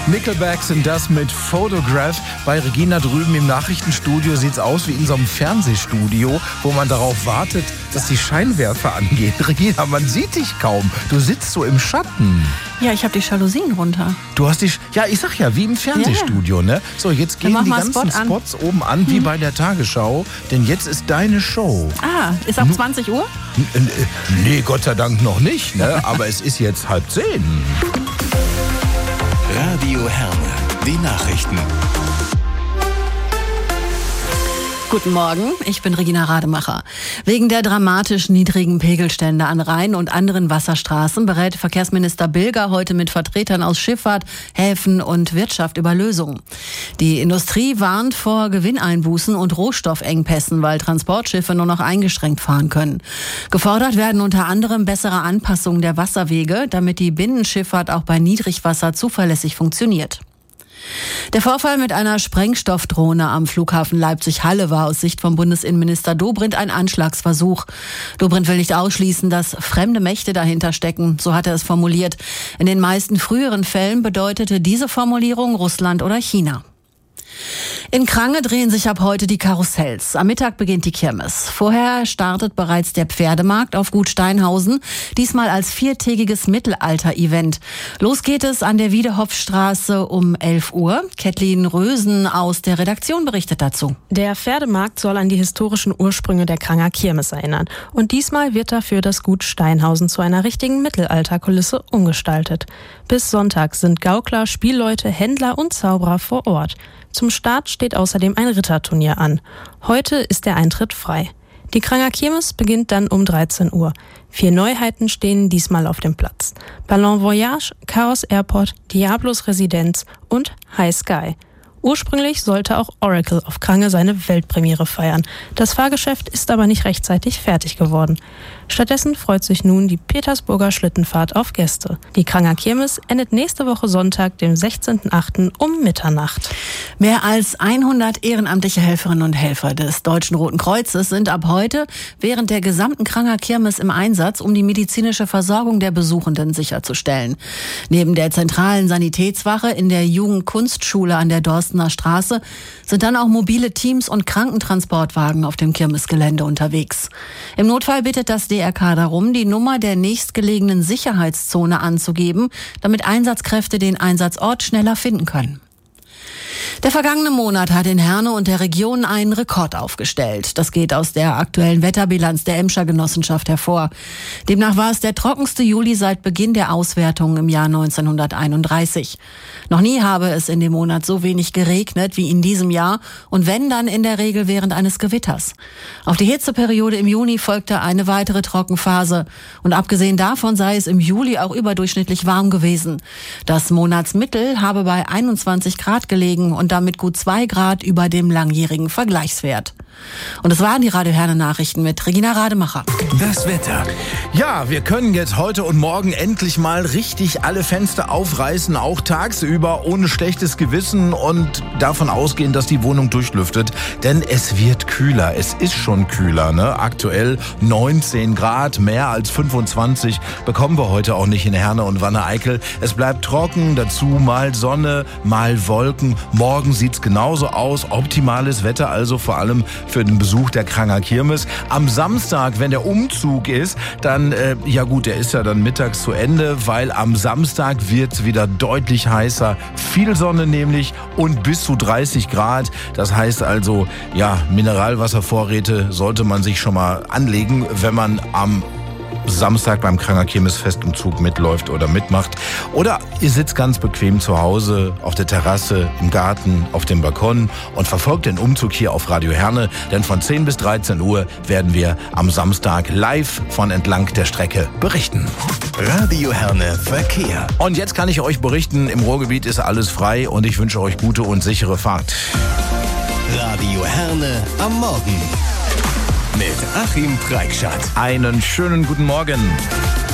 Nickelback sind das mit Photograph. Bei Regina drüben im Nachrichtenstudio sieht's aus wie in so einem Fernsehstudio, wo man darauf wartet, dass die Scheinwerfer angehen. Regina, man sieht dich kaum. Du sitzt so im Schatten. Ja, ich habe die Jalousien runter. Du hast ich sag ja, wie im Fernsehstudio, ne? So, jetzt gehen die ganzen Spots oben an, wie bei der Tagesschau, denn jetzt ist deine Show. Ah, ist ab 20 Uhr? Nee, Gott sei Dank noch nicht, ne? Aber es ist jetzt 9:30. Radio Herne, die Nachrichten. Guten Morgen, ich bin Regina Rademacher. Wegen der dramatisch niedrigen Pegelstände an Rhein- und anderen Wasserstraßen berät Verkehrsminister Bilger heute mit Vertretern aus Schifffahrt, Häfen und Wirtschaft über Lösungen. Die Industrie warnt vor Gewinneinbußen und Rohstoffengpässen, weil Transportschiffe nur noch eingeschränkt fahren können. Gefordert werden unter anderem bessere Anpassungen der Wasserwege, damit die Binnenschifffahrt auch bei Niedrigwasser zuverlässig funktioniert. Der Vorfall mit einer Sprengstoffdrohne am Flughafen Leipzig-Halle war aus Sicht von Bundesinnenminister Dobrindt ein Anschlagsversuch. Dobrindt will nicht ausschließen, dass fremde Mächte dahinter stecken, so hat er es formuliert. In den meisten früheren Fällen bedeutete diese Formulierung Russland oder China. In Krange drehen sich ab heute die Karussells. Am Mittag beginnt die Kirmes. Vorher startet bereits der Pferdemarkt auf Gut Steinhausen, diesmal als 4-tägiges Mittelalter-Event. Los geht es an der Wiedehopfstraße um 11 Uhr. Kathleen Rösen aus der Redaktion berichtet dazu. Der Pferdemarkt soll an die historischen Ursprünge der Kranger Kirmes erinnern. Und diesmal wird dafür das Gut Steinhausen zu einer richtigen Mittelalterkulisse umgestaltet. Bis Sonntag sind Gaukler, Spielleute, Händler und Zauberer vor Ort. Zum Start steht außerdem ein Ritterturnier an. Heute ist der Eintritt frei. Die Kranger Kirmes beginnt dann um 13 Uhr. 4 Neuheiten stehen diesmal auf dem Platz. Ballon Voyage, Chaos Airport, Diablos Residenz und High Sky. Ursprünglich sollte auch Oracle auf Krange seine Weltpremiere feiern. Das Fahrgeschäft ist aber nicht rechtzeitig fertig geworden. Stattdessen freut sich nun die Petersburger Schlittenfahrt auf Gäste. Die Kranger Kirmes endet nächste Woche Sonntag, dem 16.08. um Mitternacht. Mehr als 100 ehrenamtliche Helferinnen und Helfer des Deutschen Roten Kreuzes sind ab heute während der gesamten Kranger Kirmes im Einsatz, um die medizinische Versorgung der Besuchenden sicherzustellen. Neben der zentralen Sanitätswache in der Jugendkunstschule an der Dorstener Straße sind dann auch mobile Teams und Krankentransportwagen auf dem Kirmesgelände unterwegs. Im Notfall bittet das DRK darum, die Nummer der nächstgelegenen Sicherheitszone anzugeben, damit Einsatzkräfte den Einsatzort schneller finden können. Der vergangene Monat hat in Herne und der Region einen Rekord aufgestellt. Das geht aus der aktuellen Wetterbilanz der Emscher Genossenschaft hervor. Demnach war es der trockenste Juli seit Beginn der Auswertung im Jahr 1931. Noch nie habe es in dem Monat so wenig geregnet wie in diesem Jahr und wenn, dann in der Regel während eines Gewitters. Auf die Hitzeperiode im Juni folgte eine weitere Trockenphase. Und abgesehen davon sei es im Juli auch überdurchschnittlich warm gewesen. Das Monatsmittel habe bei 21 Grad gelegen und damit gut 2 Grad über dem langjährigen Vergleichswert. Und das waren die Radio Herne Nachrichten mit Regina Rademacher. Das Wetter. Ja, wir können jetzt heute und morgen endlich mal richtig alle Fenster aufreißen, auch tagsüber, ohne schlechtes Gewissen und davon ausgehen, dass die Wohnung durchlüftet. Denn es wird kühler. Es ist schon kühler, ne? Aktuell 19 Grad, mehr als 25 bekommen wir heute auch nicht in Herne und Wanne-Eickel. Es bleibt trocken, dazu mal Sonne, mal Wolken. Morgen sieht's genauso aus. Optimales Wetter, also vor allem für den Besuch der Kranger Kirmes. Am Samstag, wenn der Umzug ist, dann, der ist ja dann mittags zu Ende, weil am Samstag wird's wieder deutlich heißer. Viel Sonne nämlich und bis zu 30 Grad. Das heißt also, ja, Mineralwasservorräte sollte man sich schon mal anlegen, wenn man am Samstag beim Kranger Kirmesfestumzug mitläuft oder mitmacht. Oder ihr sitzt ganz bequem zu Hause, auf der Terrasse, im Garten, auf dem Balkon und verfolgt den Umzug hier auf Radio Herne. Denn von 10 bis 13 Uhr werden wir am Samstag live von entlang der Strecke berichten. Radio Herne Verkehr. Und jetzt kann ich euch berichten, im Ruhrgebiet ist alles frei und ich wünsche euch gute und sichere Fahrt. Radio Herne am Morgen. Mit Achim Preikschat. Einen schönen guten Morgen.